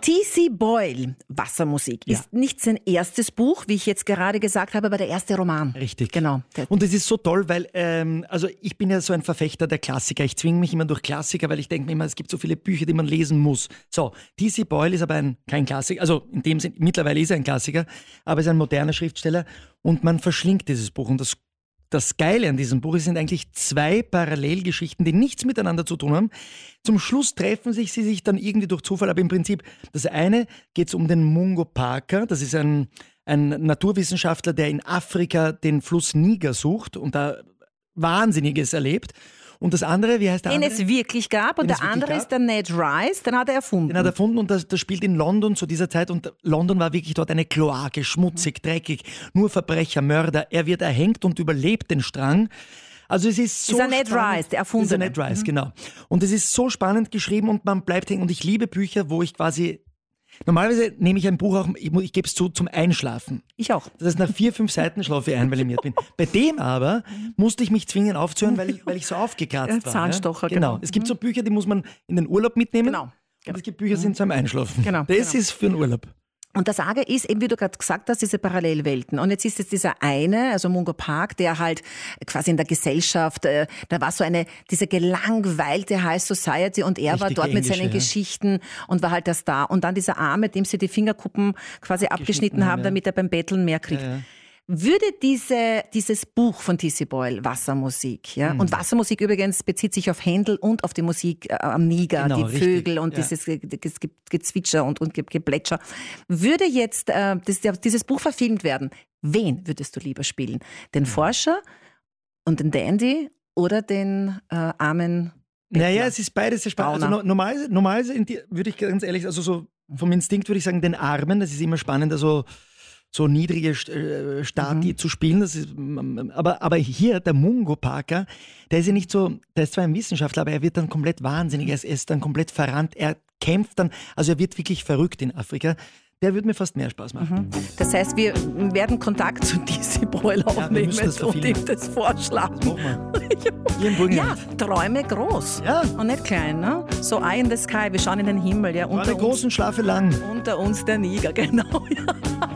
T.C. Boyle, Wassermusik, ist nicht sein erstes Buch, wie ich jetzt gerade gesagt habe, aber der erste Roman. Richtig. Genau. Und es ist so toll, weil also ich bin ja so ein Verfechter der Klassiker. Ich zwinge mich immer durch Klassiker, weil ich denke mir immer, es gibt so viele Bücher, die man lesen muss. So, T.C. Boyle ist aber kein Klassiker, also in dem Sinne, mittlerweile ist er ein Klassiker, aber er ist ein moderner Schriftsteller und man verschlingt dieses Buch. Und das Geile an diesem Buch sind eigentlich zwei Parallelgeschichten, die nichts miteinander zu tun haben. Zum Schluss treffen sie sich dann irgendwie durch Zufall, aber im Prinzip, das eine geht es um den Mungo Parker, das ist ein Naturwissenschaftler, der in Afrika den Fluss Niger sucht und da Wahnsinniges erlebt. Und das andere, wie heißt der andere? Den es wirklich gab. Und der andere ist der Ned Rice, den hat er erfunden. Den hat er erfunden und das spielt in London zu dieser Zeit. Und London war wirklich dort eine Kloake, schmutzig, dreckig, nur Verbrecher, Mörder. Er wird erhängt und überlebt den Strang. Also es ist so spannend. Ist der Ned Rice, der Erfundene. Ist der Ned Rice, genau. Und es ist so spannend geschrieben und man bleibt hängen. Und ich liebe Bücher, wo ich quasi... Normalerweise nehme ich ein Buch auch, ich gebe es zu, zum Einschlafen. Ich auch. Das heißt, nach 4-5 Seiten schlafe ich ein, weil ich müde bin. Bei dem aber musste ich mich zwingen aufzuhören, weil ich so aufgekratzt war. Zahnstocher, genau. Es gibt so Bücher, die muss man in den Urlaub mitnehmen. Genau. Und es gibt Bücher, die sind zum Einschlafen. Genau. Das ist für den Urlaub. Und das Arge ist, eben wie du gerade gesagt hast, diese Parallelwelten. Und jetzt ist es dieser eine, also Mungo Park, der halt quasi in der Gesellschaft, da war so diese gelangweilte High Society und er war dort mit seinen Geschichten und war halt der Star. Und dann dieser Arme, dem sie die Fingerkuppen quasi abgeschnitten haben, damit er beim Betteln mehr kriegt. Ja. Würde dieses Buch von T.C. Boyle, Wassermusik, ja, und Wassermusik übrigens bezieht sich auf Händel und auf die Musik am Niger, genau, die Vögel und dieses Gezwitscher und Geplätscher. Würde jetzt dieses Buch verfilmt werden, wen würdest du lieber spielen? Den Forscher und den Dandy oder den armen Bettler? Naja, es ist beides sehr spannend. Also normalerweise würde ich ganz ehrlich, also so vom Instinkt würde ich sagen, den Armen, das ist immer spannend, also so niedrige Stati zu spielen. Das ist, aber hier, der Mungo Parker, der ist ja nicht so, der ist zwar ein Wissenschaftler, aber er wird dann komplett wahnsinnig, er ist dann komplett verrannt, er kämpft dann, also er wird wirklich verrückt in Afrika. Der würde mir fast mehr Spaß machen. Das heißt, wir werden Kontakt zu T.C. Boyle aufnehmen und ihm das vorschlagen. Das machen wir. Ja, träume groß und nicht klein. Ne? So Eye in the Sky, wir schauen in den Himmel. Ja, unter großen Schlafe lang. Unter uns der Niger, genau. Ja.